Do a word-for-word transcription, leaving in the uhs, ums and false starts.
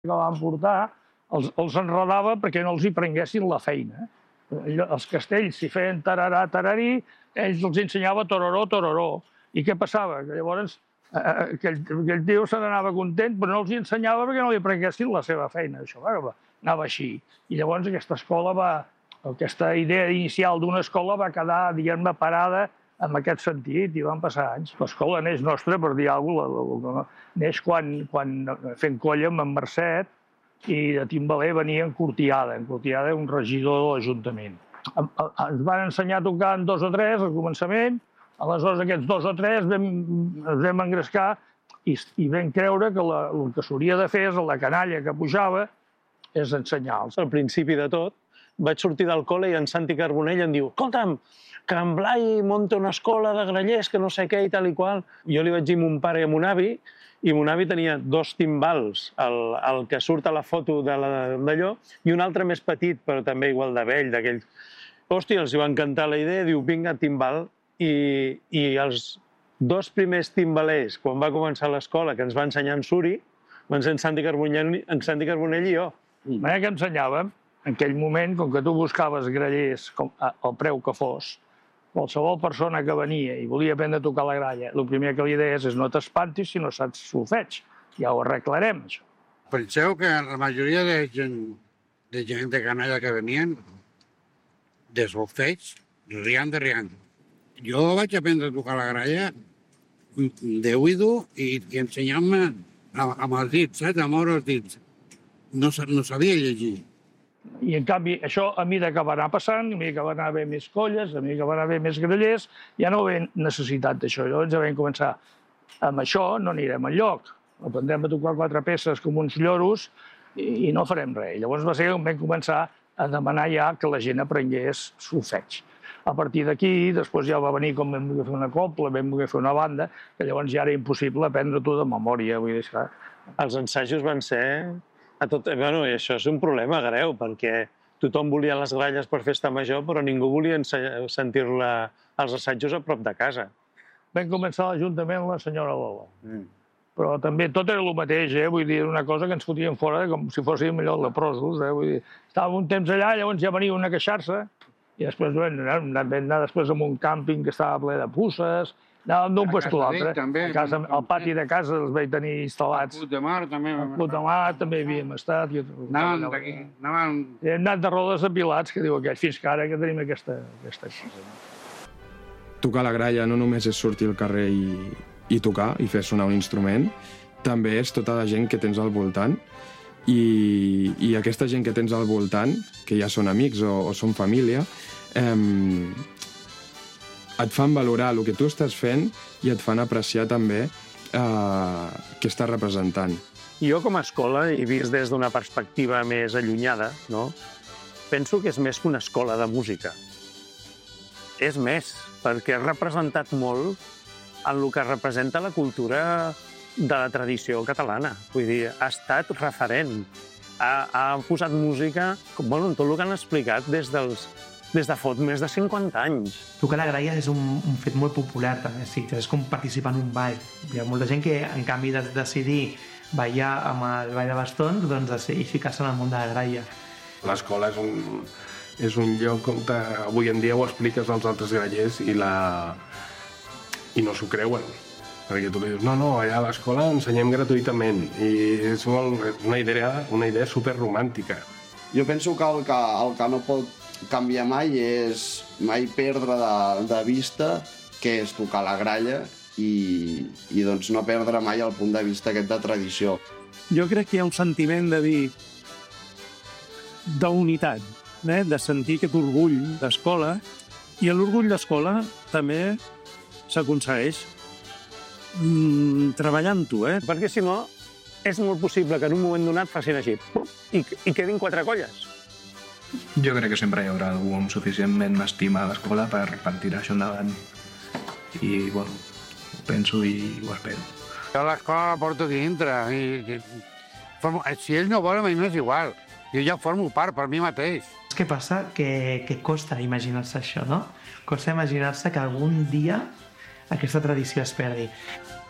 que van portar els, els enredava perquè no els hi prenguessin la feina. Els castells s'hi feien tararà, tararí, ells els ensenyava tororó, tororó. I què passava? Que llavors eh, aquell, aquell tio se n'anava content, però no els hi ensenyava perquè no li prenguessin la seva feina. Això va, anava així. I llavors aquesta escola va, aquesta idea inicial d'una escola va quedar, diguem-ne, parada en aquest sentit, i van passar anys. L'escola neix nostra, per dir alguna cosa, neix quan, quan fent colla amb en Mercet, i de Timbaler venia en Cortiada, en Cortiada un regidor de l'Ajuntament. Ens van ensenyar a tocar en dos o tres al començament, aleshores aquests dos o tres vam, ens vam engrescar i, i vam creure que la, el que s'hauria de fer és la canalla que pujava és ensenyar-los. Al principi de tot, vaig sortir del col·le i en Santi Carbonell em diu escolta'm, que en Blai munta una escola de grallers, que no sé què i tal i qual. Jo li vaig dir a mon pare i a mon avi, i mon avi tenia dos timbals, el, el que surt a la foto d'allò, i un altre més petit, però també igual de vell, d'aquells. Hòstia, els va encantar la idea, diu, vinga, timbal. I, i els dos primers timbalers, quan va començar l'escola, que ens va ensenyar en Suri, van ser en Santi Carbonell, en Santi Carbonell i jo. De manera que ensenyàvem, en aquell moment, com que tu buscaves grallers com, al preu que fos, qualsevol persona que venia i volia aprendre a tocar la gralla, el primer que li deies és no t'espantis si no saps solfeig. Ja ho arreglarem, això. Penseu que la majoria de gent de, gent de canalla que venien de solfeig riant de riant. Jo vaig aprendre a tocar la gralla d'oïdo i, i ensenyant-me amb els dits, saps? A moure els dits. No, no sabia llegir. I, en canvi, això a mesura que va anar passant, a mesura que va anar bé més colles, a mesura que va anar bé més grallers, ja no hi havia necessitat d'això. Llavors ja vam començar, amb això no anirem enlloc. Aprendrem a tocar quatre peces com uns lloros i, i no farem res. Llavors va ser on vam començar a demanar ja que la gent aprengués solfeig. A partir d'aquí, després ja va venir com vam voler fer una copla, vam voler fer una banda, que llavors ja era impossible aprendre-t'ho de memòria. Vull dir, clar. Els ensajos van ser... A tot... bueno, i això és un problema greu, perquè tothom volia les gralles per festa major, però ningú volia sentir-la als assajos a prop de casa. Vam començar a l'Ajuntament la senyora Lola. Mm. Però també tot era el mateix, eh? Vull dir, una cosa que ens fotíem fora com si fóssim allò leprosos, eh? Vull dir, estàvem un temps allà, llavors ja venia una a queixar-se, i després vam anar, vam anar després a un càmping que estava ple de pusses, anàvem d'un puesto a l'altre. Al pati de casa els vaig tenir instal·lats. Al Puig de Mar també. Al Puig de Mar també havíem estat. Anàvem d'aquí. Hem anat de rodes apilats, que diu aquell, fins que ara que tenim aquesta cosa. Tocar la gralla no només és sortir al carrer i, i tocar, i fer sonar un instrument, també és tota la gent que tens al voltant, i, i aquesta gent que tens al voltant, que ja són amics o, o són família, eh, et fan valorar el que tu estàs fent i et fan apreciar també eh, què estàs representant. Jo, com a escola, i vist des d'una perspectiva més allunyada, no? Penso que és més que una escola de música. És més, perquè ha representat molt en el que representa la cultura de la tradició catalana. Vull dir, ha estat referent. Ha, ha posat música, bueno, tot el que han explicat des dels des de fot més de cinquanta anys. Tocar la gralla és un, un fet molt popular, també, sí, és com participar en un ball. Hi ha molta gent que, en canvi de decidir ballar amb el ball de bastons, doncs decideix ficar-se en el món de la gralla. L'escola és un, és un lloc on te, avui en dia ho expliques als altres grallers i, la, i no s'ho creuen. Perquè tu li dius, no, no, allà a l'escola ensenyem gratuïtament. I és molt, una idea, una idea superromàntica. Jo penso que el que, el que no pot canviar mai és mai perdre de, de vista què és tocar la gralla i, i doncs no perdre mai el punt de vista aquest de tradició. Jo crec que hi ha un sentiment de dir d'unitat, eh? De sentir aquest orgull d'escola, i l'orgull d'escola també s'aconsegueix mm, treballant-ho, eh? Perquè si no és molt possible que en un moment donat facin així i, i quedin quatre colles. Jo crec que sempre hi haurà algú amb suficientment estima a l'escola per, per tirar això endavant. I, bueno, ho penso i ho espero. Jo l'escola la porto dintre. I, i, formo, si ells no volen, a mi m'és igual. Jo ja formo part per mi mateix. Què passa? Que, que costa imaginar-se això, no? Costa imaginar-se que algun dia aquesta tradició es perdi.